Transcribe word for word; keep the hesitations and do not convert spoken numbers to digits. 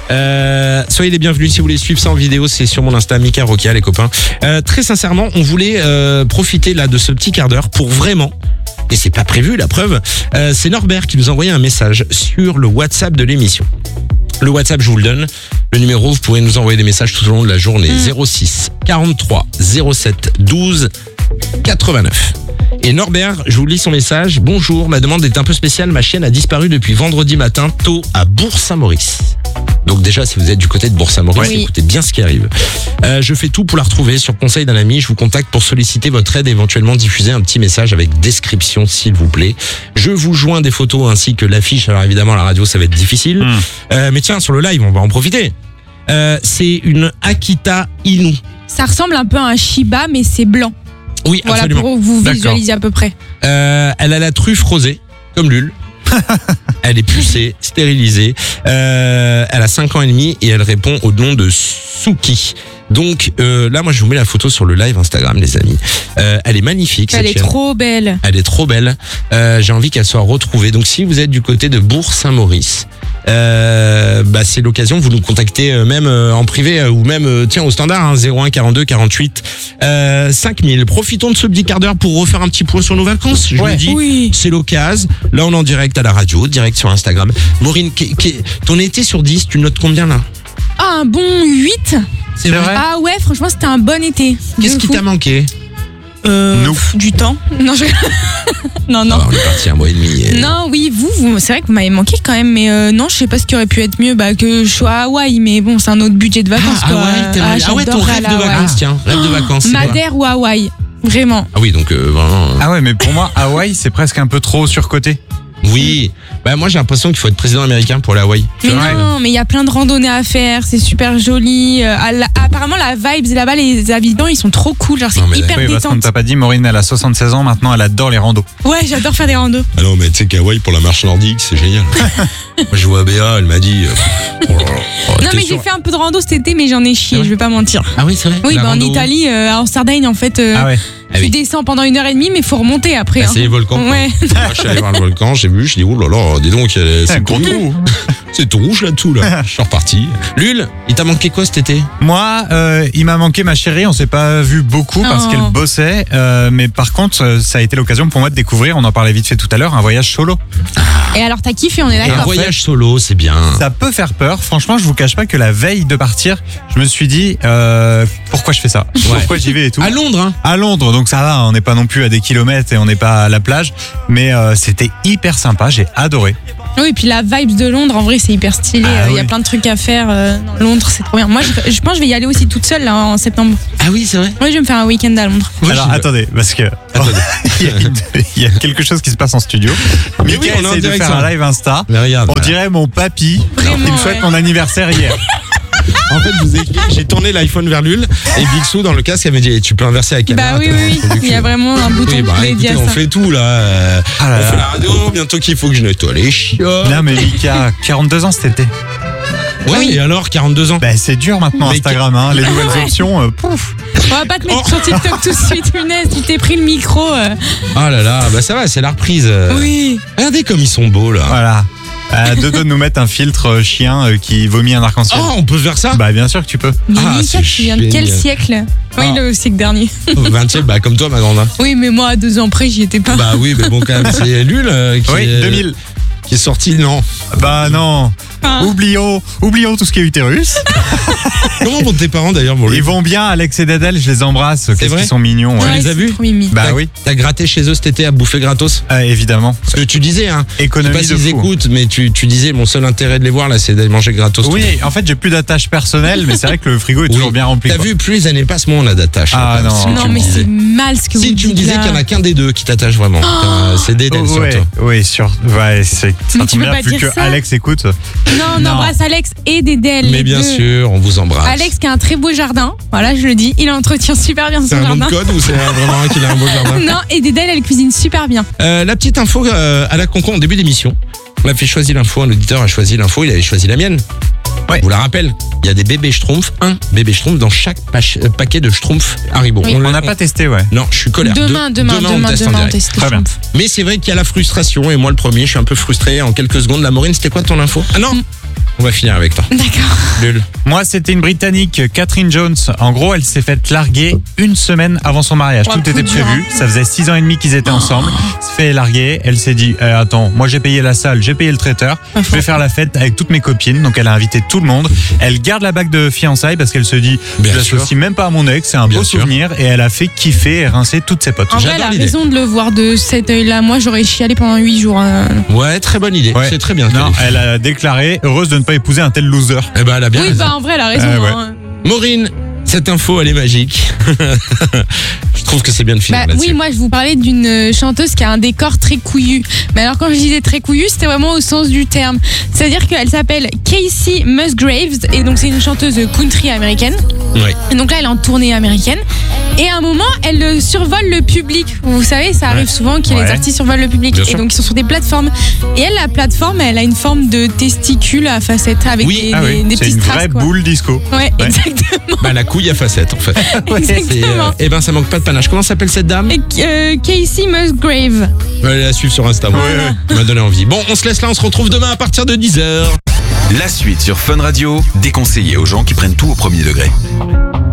Euh, soyez les bienvenus si vous voulez suivre ça en vidéo, c'est sur mon Insta Mika Rokia les copains. Euh, très sincèrement, on voulait euh, profiter là de ce petit quart d'heure pour vraiment, et c'est pas prévu la preuve, euh, c'est Norbert qui nous a envoyé un message sur le WhatsApp de l'émission. Le WhatsApp, je vous le donne. Le numéro, vous pourrez nous envoyer des messages tout au long de la journée. Mmh. zéro six quarante-trois zéro sept douze quatre-vingt-neuf. Et Norbert, je vous lis son message. Bonjour, ma demande est un peu spéciale. Ma chienne a disparu depuis vendredi matin tôt à Bourg-Saint-Maurice. Donc déjà, si vous êtes du côté de Bourg-Saint-Maurice, oui. écoutez bien ce qui arrive. Euh, je fais tout pour la retrouver. Sur conseil d'un ami, je vous contacte pour solliciter votre aide et éventuellement diffuser un petit message avec description, s'il vous plaît. Je vous joins des photos ainsi que l'affiche. Alors évidemment, à la radio, ça va être difficile. Mmh. Euh, mais tiens, sur le live, on va en profiter. Euh, c'est une Akita Inu. Ça ressemble un peu à un Shiba, mais c'est blanc. Oui, voilà, absolument. Pour vous visualiser à peu près. Euh, elle a la truffe rosée, comme Lul. Elle est pucée, stérilisée. Euh, elle a cinq ans et demi et elle répond au nom de Suki. Donc euh, là, moi, je vous mets la photo sur le live Instagram, les amis. Euh, elle est magnifique. Elle cette est chienne. trop belle. Elle est trop belle. Euh, j'ai envie qu'elle soit retrouvée. Donc, si vous êtes du côté de Bourg-Saint-Maurice, euh, bah, c'est l'occasion. Vous nous contactez euh, même euh, en privé euh, ou même euh, tiens au standard hein, zéro un quarante-deux quarante-huit euh, cinq mille. Profitons de ce petit quart d'heure pour refaire un petit point sur nos vacances. Je ouais. vous dis, oui. c'est l'occasion. Là, on est en direct à la radio, direct sur Instagram. Maureen, qu- qu- ton été sur dix, tu notes combien là? Ah, un bon huit. C'est vrai. Ah ouais, franchement, c'était un bon été. Qu'est-ce qui t'a manqué? Euh, Nous. Du temps. Non, je... non, non. Ah, on est parti un mois et demi. Et... Non, oui, vous, vous c'est vrai que vous m'avez manqué quand même, mais euh, non, je sais pas ce qui aurait pu être mieux, bah, que je sois à Hawaï, mais bon, c'est un autre budget de vacances, ah, quoi. Hawaï, Ah, ah ouais, ton rêve de vacances, tiens, rêve de vacances. Madère ou Hawaï, vraiment. Ah oui, donc euh, vraiment. Ah ouais, mais pour moi, Hawaï, c'est presque un peu trop surcoté. Oui, bah moi j'ai l'impression qu'il faut être président américain pour aller à Hawaï. Mais non, mais il y a plein de randonnées à faire, c'est super joli. Euh, la, apparemment la vibes là-bas, les habitants ils sont trop cool, genre c'est non, hyper oui, détente. parce qu'on ne t'a pas dit, Maureen elle a soixante-seize ans, maintenant elle adore les randos. Ouais, j'adore faire des randos. Ah non, mais tu sais qu'Hawaï pour la marche nordique c'est génial. Moi je vois Béa, elle m'a dit. Euh, oh, oh, non mais j'ai fait un peu de rando cet été, mais j'en ai chié, ouais. je vais pas mentir. Ah oui, c'est vrai. Oui, la bah, en rando... Italie, euh, en Sardaigne en fait. Euh, ah ouais. Ah oui. Tu descends pendant une heure et demie, mais faut remonter après. Ah, hein. c'est les volcans. Ouais. Moi, je suis allé voir le volcan, j'ai vu, je dis oh là là, dis donc, c'est un gros trou. C'est tout rouge là-dessous là. Je suis reparti. Lul, il t'a manqué quoi cet été? Moi, euh, il m'a manqué ma chérie. On s'est pas vu beaucoup parce oh. qu'elle bossait, euh, mais par contre, ça a été l'occasion pour moi de découvrir. On en parlait vite fait tout à l'heure, un voyage solo. Et alors t'as kiffé, on est Un d'accord. voyage solo, c'est bien. Ça peut faire peur. Franchement, je vous cache pas que la veille de partir, je me suis dit euh, pourquoi je fais ça, Ouais. pourquoi j'y vais et tout. À Londres, hein. À Londres, donc ça va. On n'est pas non plus à des kilomètres et on n'est pas à la plage, mais euh, c'était hyper sympa. J'ai adoré. Oui, et puis la vibes de Londres, en vrai, c'est hyper stylé. Il Ah, y a oui. plein de trucs à faire. Euh, dans Londres, c'est trop bien. Moi, je, je pense que je vais y aller aussi toute seule là, en septembre. Ah oui, c'est vrai. Oui, je vais me faire un week-end à Londres. Ouais, Alors je- attendez, parce que Attendez. il, y a une- il y a quelque chose qui se passe en studio. Mais oui, Mika on est en essaye de direct, faire ça. un live Insta. Mais regarde. On dirait mon papy Vraiment, qui me souhaite ouais. mon anniversaire hier. En fait, je vous explique, j'ai tourné l'iPhone vers Lul et Bixou dans le casque, elle m'a dit eh, tu peux inverser la caméra. Bah oui, t'as oui, un truc oui. du Il y a cul. vraiment un bouton Oui, bah dédié écoutez, à on ça. fait tout là. Euh, Ah là on là. fait la radio, bientôt qu'il faut que je nettoie les chiottes. Non mais Mika, quarante-deux ans cet été. Ouais, Oui. et alors, quarante-deux ans. Ben c'est dur maintenant Mais Instagram, hein, les nouvelles Ouais. options. euh, pouf. On va pas te mettre Oh. sur TikTok tout de suite, punaise. Si t'es pris le micro. euh. Ah là là, bah ça va, c'est la reprise. euh. Oui. Regardez comme ils sont beaux là. Voilà. À deux doigts de nous mettre un filtre euh, chien euh, qui vomit un arc-en-ciel. Oh, on peut faire ça. Bah bien sûr que tu peux. Mais Ah, Mika, c'est tu viens de quel génial. siècle? Oui, Ah. le siècle dernier. vingtième, bah comme toi, ma grande. hein. Oui, mais moi, à deux ans près, j'y étais pas. Bah oui, mais bon, quand même, c'est Lul euh, qui, Oui, est, deux mille. qui est sorti, non. Bah non. Enfin, Oublions, oublions tout ce qui est utérus. Comment vont tes parents d'ailleurs, mon Lul? Ils vont bien, Alex et Dadel, je les embrasse. Qu'est-ce vrai qu'ils sont mignons. ouais. Ouais. les as c'est vus trop mimi. Bah T'as- oui, T'as gratté chez eux cet été à bouffer gratos? euh, évidemment. Ce que tu disais, hein. Je sais Économie pas de s'ils fou. écoutent, mais tu, tu disais mon seul intérêt de les voir là, c'est d'aller manger gratos. Oui, en fait, j'ai plus d'attache personnelle, mais c'est vrai que le frigo est Oui. toujours bien rempli. T'as quoi. vu, plus les années passent, moins on a d'attache. Ah, hein, non. si tu Non, me mais disais. c'est mal ce que vous Si tu me dites disais là. qu'il n'y en a qu'un des deux qui t'attache vraiment, Euh, c'est Dédel Oh, sur ouais, toi. oui, sur. Ouais, c'est ça Mais tu tombe peux bien, pas vu dire que ça. Alex écoute. Non, on Non. embrasse Alex et Dédel. Mais les bien deux. sûr, on vous embrasse. Alex qui a un très beau jardin, voilà, je le dis, il entretient super bien C'est son un nom jardin. de code ou c'est un- vraiment un qui a un beau jardin? Non, et Dédel, elle cuisine super bien. Euh, la petite info euh, à la Concon en début d'émission. On a fait choisir l'info, un auditeur a choisi l'info, il avait choisi la mienne. Ouais. Je vous la rappelle, il y a des bébés Schtroumpfs, un bébé Schtroumpf dans chaque pach- euh, paquet de Schtroumpfs Haribo. Oui. On l'a- n'a pas testé, ouais. Non, je suis colère. Demain, De- demain, on demain, teste en demain, on direct. teste les Très bien. Schtroumpfs. Mais c'est vrai qu'il y a la frustration et moi le premier, je suis un peu frustré en quelques secondes. La Maureen, c'était quoi ton info? Ah non, On va finir avec toi. D'accord. Lul. Moi, c'était une Britannique, Catherine Jones. En gros, elle s'est faite larguer une semaine avant son mariage. Oh, Tout était coup dur, prévu. Ça faisait six ans et demi qu'ils étaient ensemble. Elle s'est fait larguer. Elle s'est dit, eh, attends, moi j'ai payé la salle, j'ai payé le traiteur. Je vais faire la fête avec toutes mes copines. Donc elle a invité tout le monde. Elle garde la bague de fiançailles parce qu'elle se dit, Bien je sûr. l'associe même pas à mon ex. C'est un Bien beau sûr. souvenir. Et elle a fait kiffer et rincer toutes ses potes. En vrai, J'adore elle a l'idée. raison de le voir de cet œil-là. Moi, j'aurais chialé pendant huit jours. hein. Ouais, très bonne idée. Ouais. C'est très bien. Non, Kelly. elle a déclaré, heureuse de ne pas épouser un tel loser. Eh ben, elle a bien Oui, raison. bah en vrai, elle a raison. Euh, ouais. hein. Maureen, cette info, elle est magique. Je trouve que c'est bien de finir Bah, là-dessus. oui, moi je vous parlais d'une euh, chanteuse qui a un décor très couillu. Mais alors quand je disais très couillu, c'était vraiment au sens du terme. C'est-à-dire qu'elle s'appelle Casey Musgraves et donc c'est une chanteuse country américaine. Ouais. Et donc là, elle est en tournée américaine. Et à un moment, elle euh, survole le public. Vous savez, ça arrive Ouais. souvent que les Ouais. artistes survolent le public. Bien Et sûr. donc ils sont sur des plateformes. Et elle, la plateforme, elle a une forme de testicule à facettes avec Oui, des, Ah des, oui, des c'est petites une strass, vraie quoi. boule disco. Ouais, Ouais. exactement. Bah, la couille à facettes, en fait. Exactement. Eh ben, ça manque pas de panache. Comment s'appelle cette dame? Et, euh, Casey Musgrave. Allez la suivre sur Insta. moi. Voilà. Ça m'a donné envie. Bon, on se laisse là. On se retrouve demain à partir de dix heures. La suite sur Fun Radio, déconseillé aux gens qui prennent tout au premier degré.